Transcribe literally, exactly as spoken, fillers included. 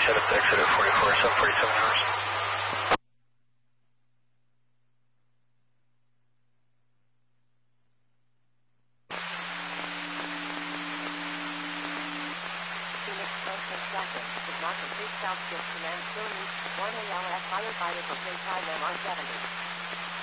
set up to exit at forty-four, seven forty-seven hours. Phoenix Ocean traffic did not complete South Shift Command still needs one A L S firefighter for playtime M R seventy.